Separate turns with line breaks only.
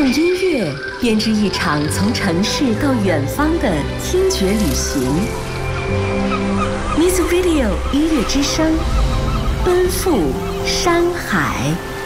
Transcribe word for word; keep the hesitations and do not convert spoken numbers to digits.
用音乐编织一场从城市到远方的听觉旅行。Music Radio 音乐之声，奔赴山海。